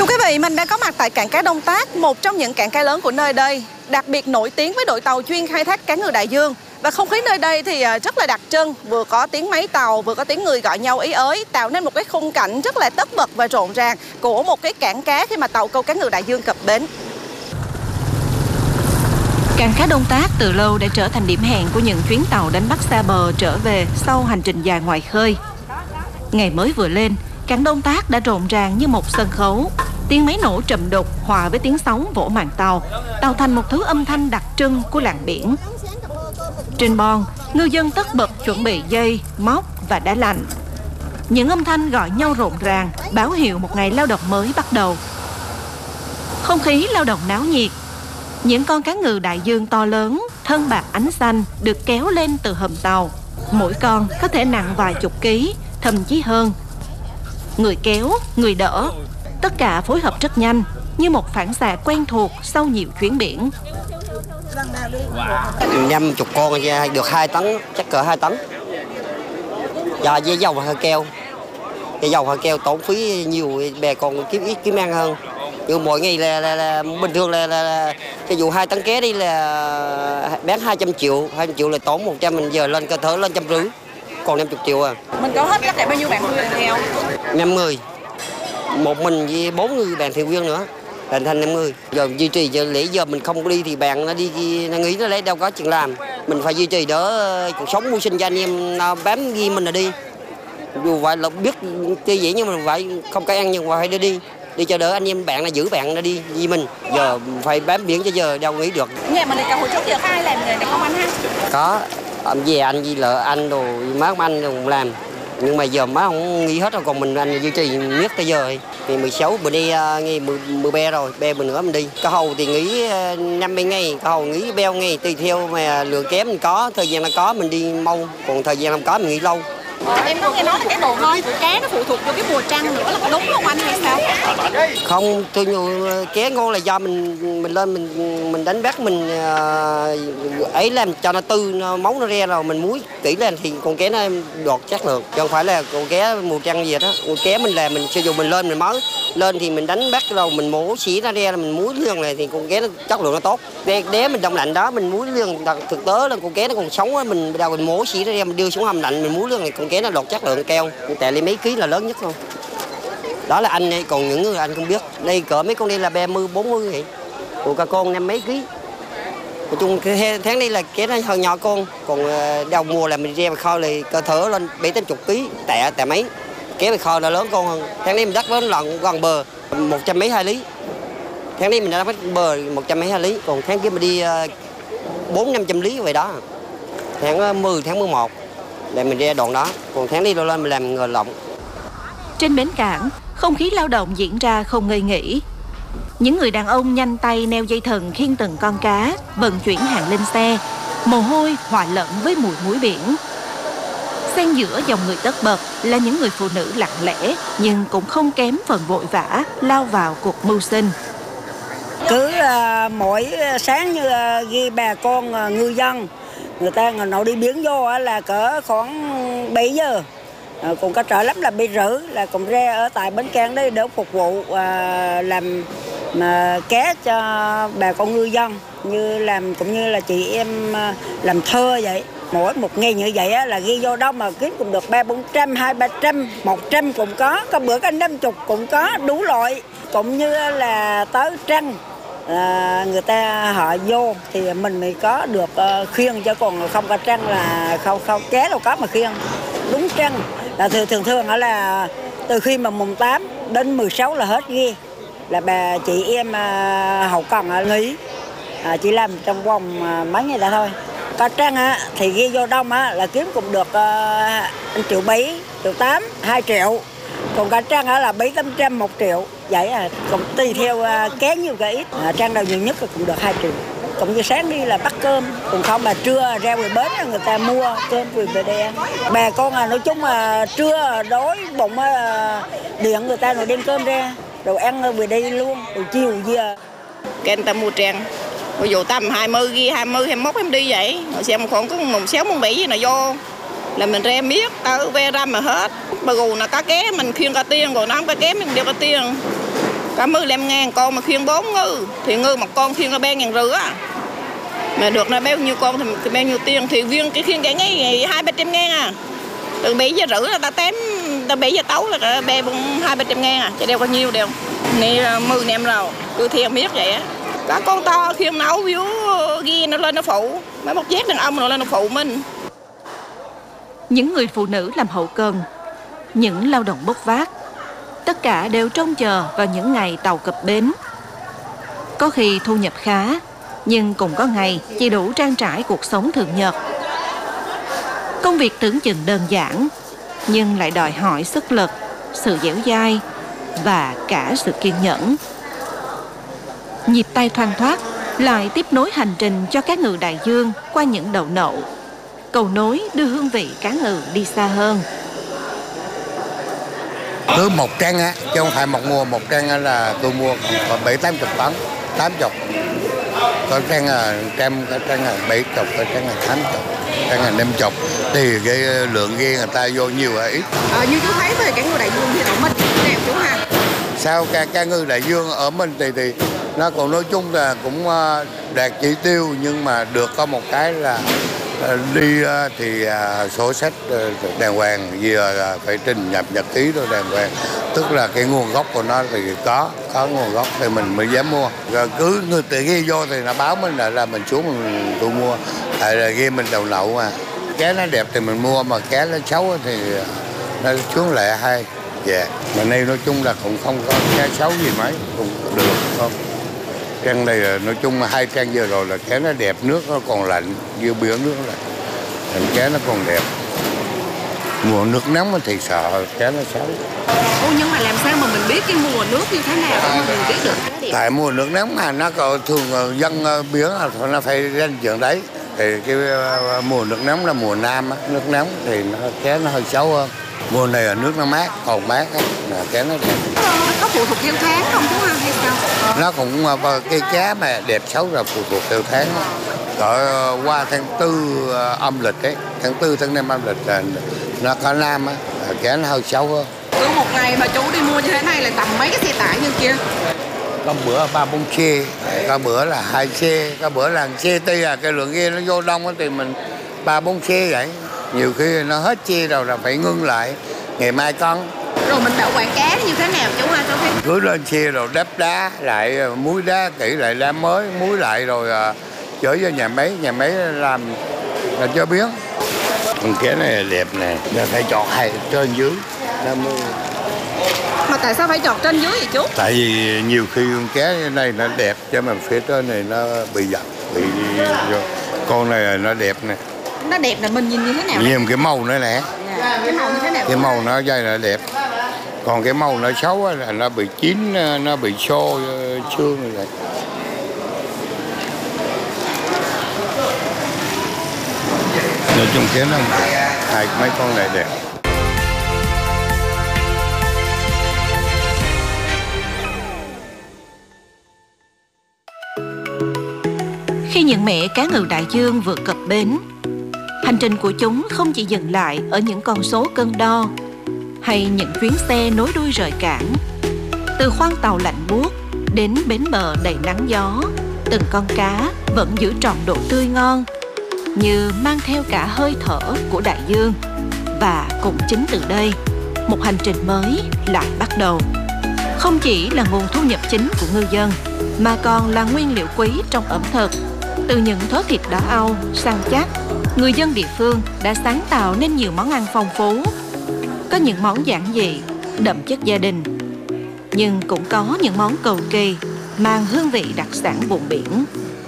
Thưa quý vị, mình đang có mặt tại cảng cá Đông Tác, một trong những cảng cá lớn của nơi đây, đặc biệt nổi tiếng với đội tàu chuyên khai thác cá ngừ đại dương. Và không khí nơi đây thì rất là đặc trưng, vừa có tiếng máy tàu, vừa có tiếng người gọi nhau ý ới, tạo nên một cái khung cảnh rất là tất bật và rộn ràng của một cái cảng cá khi mà tàu câu cá ngừ đại dương cập bến. Cảng cá Đông Tác từ lâu đã trở thành điểm hẹn của những chuyến tàu đánh bắt xa bờ trở về sau hành trình dài ngoài khơi. Ngày mới vừa lên, cảng Đông Tác đã rộn ràng như một sân khấu. Tiếng máy nổ trầm đục hòa với tiếng sóng vỗ màn tàu, tạo thành một thứ âm thanh đặc trưng của làng biển. Trên bon, ngư dân tất bật chuẩn bị dây, móc và đá lạnh. Những âm thanh gọi nhau rộn ràng, báo hiệu một ngày lao động mới bắt đầu. Không khí lao động náo nhiệt. Những con cá ngừ đại dương to lớn, thân bạc ánh xanh được kéo lên từ hầm tàu. Mỗi con có thể nặng vài chục ký, thậm chí hơn. Người kéo, người đỡ, tất cả phối hợp rất nhanh, như một phản xạ quen thuộc sau nhiều chuyến biển. 50 con được 2 tấn, chắc cỡ 2 tấn. Và với dầu hơi keo. Cái dầu hơi keo tốn phí nhiều, bè còn kiếm ăn hơn. Nhưng mỗi ngày là bình thường là cái vụ 2 tấn ké đi là bán 200 triệu, 200 triệu là tốn 100, mình giờ lên cơ thể lên 150, còn 50 triệu à. Mình có hết tất cả bao nhiêu bạn người theo? 50. Một mình với 4 người bạn thuyền viên nữa, là thành 50. Giờ duy trì giờ lễ giờ mình không có đi thì bạn nó đi, nó nghĩ nó lấy đâu có chuyện làm. Mình phải duy trì đỡ cuộc sống mưu sinh cho anh em, nó bám ghi mình là đi. Dù vậy là biết chơi dễ nhưng mà phải không có ăn nhưng mà phải đi cho đỡ anh em bạn là giữ bạn nó đi vì mình. Giờ phải bám biển cho giờ đâu nghĩ được. Nhà mình cả hồi trước giờ có ai làm nghề này không anh ha? Có, về anh với lợ anh đồ má của anh cũng làm. Nhưng mà giờ má không nghĩ hết rồi, còn mình anh duy trì nhất tới giờ. Ngày 16 bữa đi ngày 13 rồi, bè bữa nữa mình đi. Cá hầu thì nghỉ 50 ngày, cá hầu nghỉ beo ngày, tùy theo mà lượng kém mình có, thời gian nó có mình đi mau, còn thời gian không có mình nghỉ lâu. Em có nghe nói là cái độ ngon của cá nó phụ thuộc vào cái mùa trăng nữa, là có đúng không anh hay sao? Không, tôi nhiều cá ngon là do mình lên mình đánh bắt mình ấy làm cho nó tư, nó máu nó ra rồi mình muối kỹ lên thì con cá nó đọt chất lượng. Chứ không phải là con cá mùa trăng gì đó. Con cá mình làm mình sử dụng mình lên mình mới lên thì mình đánh bắt rồi mình mổ xỉ nó ra là mình muối lương này thì con cá nó chất lượng nó tốt. Đế mình đông lạnh đó mình muối lương, thực tế là con cá nó còn sống á, mình đầu mình mổ xỉ nó ra mình đưa xuống hầm lạnh mình muối lương này con cá nó đọt chất lượng keo. Tại lấy mấy ký là lớn nhất luôn. Đó là anh ấy, còn những người anh không biết. Đây cỡ mấy con đây là 30, 40 vậy. Còn cả con 50 mấy ký. Nói chung tháng này là cái nó hơi nhỏ con. Còn đầu mùa là mình ra kho là cơ thể lên 70 ký, tệ mấy. Kéo về kho là lớn con hơn. Tháng này mình đắt lớn lần gần bờ 100 mấy 2 lý. Tháng này mình đã bắt bờ 100 mấy 2 lý. Còn tháng kia mình đi 400-500 lý vậy đó. Tháng 10, tháng 11 là mình ra đoạn đó. Còn tháng này lên mình làm ngờ lộng. Trên bến cảng, không khí lao động diễn ra không ngơi nghỉ. Những người đàn ông nhanh tay neo dây thừng khiêng từng con cá, vận chuyển hàng lên xe, mồ hôi hòa lẫn với mùi muối biển. Xen giữa dòng người tất bật là những người phụ nữ lặng lẽ nhưng cũng không kém phần vội vã lao vào cuộc mưu sinh. Cứ mỗi sáng như ghi bà con ngư dân, người ta nội đi biển vô là cỡ khoảng 7 giờ. Còn có trở lắm là 7 rưỡi là còn ra ở tại bến cảng đấy để phục vụ làm cá cho bà con ngư dân, như làm cũng như là chị em làm thơ vậy. Mỗi một ngày như vậy là ghi vô đó mà kiếm cũng được 300-400, 200-300, 100 cũng có bữa có 50 cũng có, đủ loại. Cũng như là tới trăng người ta họ vô thì mình mới có được khiêng, chứ còn không có trăng là không cá đâu có mà khiêng. Đúng trăng là thường là từ khi mà mùng 8 đến 16 là hết ghi, là bà chị em hậu cần nghỉ, chỉ làm trong vòng mấy ngày đó thôi. Có trăng thì ghi vô đông là kiếm cũng được 1,7 triệu, 1,8 triệu, 2 triệu. Còn cả trăng là 700-800, 1 triệu. Vậy cũng tùy theo cá nhiều cá ít. Trăng nào nhiều nhất cũng được 2 triệu. Cũng như sáng đi là bắt cơm, còn không mà trưa ra về bến người ta mua cơm về đây ăn. Bà con nói chung là trưa đói bụng điện người ta rồi đem cơm ra, rồi ăn về đây luôn, rồi chiều giờ. Cái người ta mua trăng, ví dụ tầm 20, 21 em đi vậy, rồi xem còn có mùng 6, mùng 7 gì là vô. Là mình ra miết, tới ve ra mà hết. Bà gù là cá ké mình khiêng cả tiền, rồi nó không cá ké mình đeo cả tiền. Có 15.000 con mà khiêng 4 ngư, thì ngư một con khiêng là 3.500 á. Mà được là bao nhiêu con thì bao nhiêu tiền, thì viên cái khiêng cái ngay 200-300 ngàn à. Từ 7 giờ rưỡi là ta 7 giờ tối là bê 200-300 ngàn à, chứ đâu có nhiêu đâu. Này 10 năm rồi, cứ thiền biết vậy á. Có con to khiêng nấu víu ghi nó lên nó phụ, mấy một giác đàn ông nó lên nó phụ mình. Những người phụ nữ làm hậu cần, những lao động bốc vác, tất cả đều trông chờ vào những ngày tàu cập bến. Có khi thu nhập khá, nhưng cũng có ngày chỉ đủ trang trải cuộc sống thường nhật. Công việc tưởng chừng đơn giản, nhưng lại đòi hỏi sức lực, sự dẻo dai và cả sự kiên nhẫn. Nhịp tay thoăn thoắt lại tiếp nối hành trình cho cá ngừ đại dương qua những đậu nậu, cầu nối đưa hương vị cá ngừ đi xa hơn. Cứ một trang á, chứ không phải một mùa, một trang là tôi mua còn 7-80 tấn, 80. Có trang là 70, có trang là 80, trang là 50. Thì cái lượng ghe người ta vô nhiều hay ít. Như chú thấy về cá ngừ đại dương thì ở mình đẹp chú ha. Sao cá ngừ đại dương ở mình thì nó còn nói chung là cũng đạt chỉ tiêu, nhưng mà được có một cái là đi thì sổ sách đàng hoàng, vừa phải trình nhập nhật ký rồi đàng hoàng, tức là cái nguồn gốc của nó thì có nguồn gốc thì mình mới dám mua. Rồi cứ người tự ghi vô thì nó báo mình là mình xuống mình tôi mua, tại là ghi mình đầu nậu mà. Cá nó đẹp thì mình mua, mà cá nó xấu thì nó xuống lại hay. Dạ, mà nay nói chung là cũng không có cá xấu gì mấy, cũng được không. Trang này là nói chung là 2 trang vừa rồi là cá nó đẹp, nước nó còn lạnh, dưới biển nước lạnh, thành cá nó còn đẹp. Mùa nước nóng thì sợ cá nó xấu. Nhưng mà làm sao mà mình biết cái mùa nước như thế nào mà mình biết được cá đẹp? Tại mùa nước nóng mà nó có thường dân biển là nó phải ranh chuyện đấy. Thì cái mùa nước nóng là mùa nam á, nước nóng thì cá nó hơi xấu hơn. Mùa này là nước nó mát, còn mát á, là cá nó đẹp. Có phụ thuộc theo tháng không chú ha hay sao? Nó cũng cái cá mà đẹp xấu là phụ thuộc theo tháng. Rồi qua tháng 4 âm lịch ấy, tháng 4 tháng 5 âm lịch là nó có nam á, cá nó hơi xấu hơn. Cứ một ngày mà chú đi mua như thế này là tầm mấy cái xe tải như kia? Có bữa 3-4 xe, có bữa là 2 xe, có bữa là 1 xe, tuy là cái lượng ghe nó vô đông thì mình 3-4 xe vậy. Nhiều khi nó hết xe rồi là phải ngưng lại, ngày mai con. Rồi mình bảo quản cá như thế nào chú ha? Chú thấy cứ lên xe rồi đắp đá lại, muối đá kỹ lại đá mới, muối lại rồi chở vô nhà máy làm là cho biến. Con cá này là đẹp nè, nó phải chọt hay trên dưới. mà tại sao phải chọt trên dưới vậy chú? Tại vì nhiều khi con cá này nó đẹp, cho mà phía trên này nó bị dập, bị vô. Con này là nó đẹp nè. Nó đẹp là mình nhìn như thế nào? Nhìn cái màu nữa nè. Cái màu như thế nào? Cái màu nó dây là đẹp. Còn cái màu nó xấu là nó bị chín, nó bị xô xương như vậy. Nói chung cái nó hai mấy con này đẹp. Khi những mẹ cá ngừ đại dương vượt cập bến, hành trình của chúng không chỉ dừng lại ở những con số cân đo hay những chuyến xe nối đuôi rời cảng. Từ khoang tàu lạnh buốt đến bến bờ đầy nắng gió, từng con cá vẫn giữ trọn độ tươi ngon, như mang theo cả hơi thở của đại dương. Và cũng chính từ đây, một hành trình mới lại bắt đầu. Không chỉ là nguồn thu nhập chính của ngư dân, mà còn là nguyên liệu quý trong ẩm thực. Từ những thớ thịt đá au, săn chắc, người dân địa phương đã sáng tạo nên nhiều món ăn phong phú. Có những món giản dị, đậm chất gia đình, nhưng cũng có những món cầu kỳ, mang hương vị đặc sản vùng biển.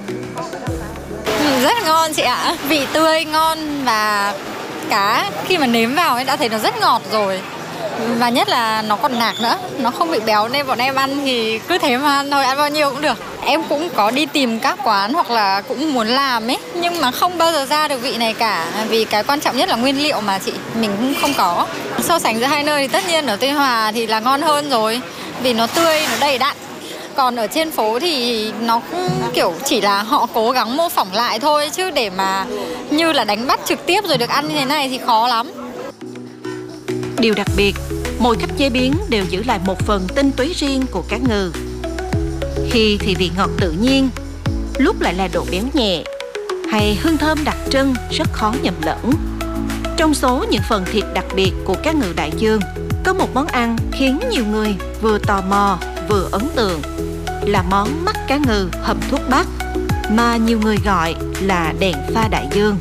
Rất ngon chị ạ, vị tươi ngon và cá khi mà nếm vào ấy đã thấy nó rất ngọt rồi. Và nhất là nó còn nạc nữa, nó không bị béo nên bọn em ăn thì cứ thế mà ăn thôi, ăn bao nhiêu cũng được. Em cũng có đi tìm các quán hoặc là cũng muốn làm ấy, nhưng mà không bao giờ ra được vị này cả. Vì cái quan trọng nhất là nguyên liệu mà chị, mình cũng không có. So sánh giữa hai nơi thì tất nhiên ở Tuy Hòa thì là ngon hơn rồi, vì nó tươi, nó đầy đặn. Còn ở trên phố thì nó cũng kiểu chỉ là họ cố gắng mô phỏng lại thôi, chứ để mà như là đánh bắt trực tiếp rồi được ăn như thế này thì khó lắm. Điều đặc biệt Mỗi cách chế biến đều giữ lại một phần tinh túy riêng của cá ngừ. Khi thì vị ngọt tự nhiên, lúc lại là độ béo nhẹ, hay hương thơm đặc trưng rất khó nhầm lẫn. Trong số những phần thịt đặc biệt của cá ngừ đại dương, có một món ăn khiến nhiều người vừa tò mò vừa ấn tượng, là món mắt cá ngừ hầm thuốc bắc, mà nhiều người gọi là đèn pha đại dương.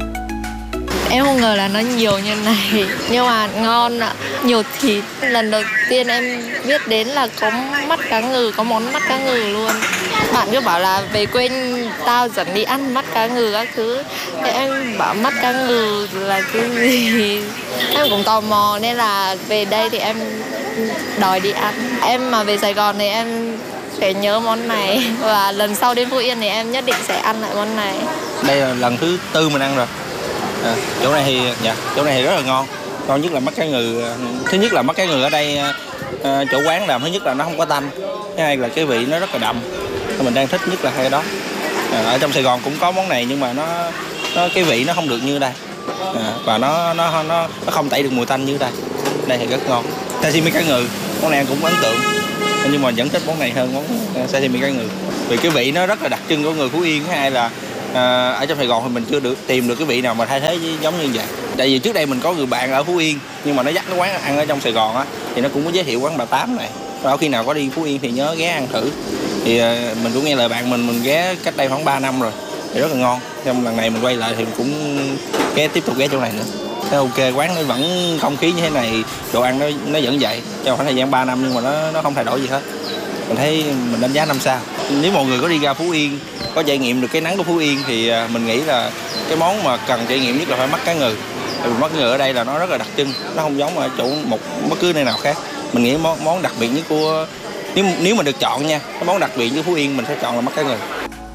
Em không ngờ là nó nhiều như này, nhưng mà ngon ạ, nhiều thịt. Lần đầu tiên em biết đến là có mắt cá ngừ, có món mắt cá ngừ luôn. Bạn cứ bảo là về quê tao dẫn đi ăn mắt cá ngừ các thứ. Thế em bảo mắt cá ngừ là cái gì? Em cũng tò mò nên là về đây thì em đòi đi ăn. Em mà về Sài Gòn thì em phải nhớ món này, và lần sau đến Phú Yên thì em nhất định sẽ ăn lại món này. Đây là lần thứ 4 mình ăn rồi. Chỗ này thì rất là ngon. Ngon nhất là mắt cá ngừ. Thứ nhất là mắt cá ngừ ở đây chỗ quán làm, thứ nhất là nó không có tanh, thứ hai là cái vị nó rất là đậm. Mình đang thích nhất là hai cái đó. Ở trong Sài Gòn cũng có món này nhưng mà nó cái vị nó không được như đây. Và nó không tẩy được mùi tanh như đây. Đây thì rất ngon. Sashimi cá ngừ, món này cũng ấn tượng. Nhưng mà vẫn thích món này hơn món sashimi cá ngừ. Vì cái vị nó rất là đặc trưng của người Phú Yên. Thứ hai là ở trong Sài Gòn thì mình chưa tìm được cái vị nào mà thay thế giống như vậy. Tại vì trước đây mình có người bạn ở Phú Yên, nhưng mà nó dắt cái quán ăn ở trong Sài Gòn á, thì nó cũng có giới thiệu quán bà Tám này. Và khi nào có đi Phú Yên thì nhớ ghé ăn thử. Thì mình cũng nghe lời bạn mình ghé cách đây khoảng 3 năm rồi, thì rất là ngon. Trong lần này mình quay lại thì mình cũng tiếp tục ghé chỗ này nữa. Thế ok, quán nó vẫn không khí như thế này, đồ ăn nó vẫn vậy trong khoảng thời gian 3 năm, nhưng mà nó không thay đổi gì hết. Mình thấy mình đánh giá 5 sao. Nếu mọi người có đi ra Phú Yên, có trải nghiệm được cái nắng của Phú Yên thì mình nghĩ là cái món mà cần trải nghiệm nhất là phải mắt cá ngừ. Tại vì mắt cá ngừ ở đây là nó rất là đặc trưng, nó không giống ở chỗ bất cứ nơi nào khác. Mình nghĩ món đặc biệt nhất của, nếu mà được chọn nha, cái món đặc biệt với Phú Yên mình sẽ chọn là mắt cá ngừ.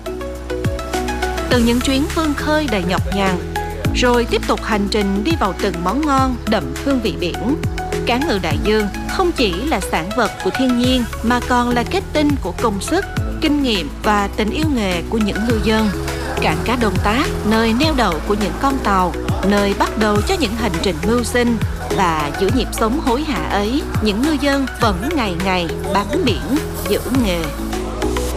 Từ những chuyến vươn khơi đầy nhọc nhằn, rồi tiếp tục hành trình đi vào từng món ngon đậm hương vị biển, cá ngừ đại dương không chỉ là sản vật của thiên nhiên mà còn là kết tinh của công sức, kinh nghiệm và tình yêu nghề của những ngư dân. Cảng cá Đông Tác, nơi neo đậu của những con tàu, nơi bắt đầu cho những hành trình mưu sinh, và giữa nhịp sống hối hả ấy, những ngư dân vẫn ngày ngày bám biển giữ nghề.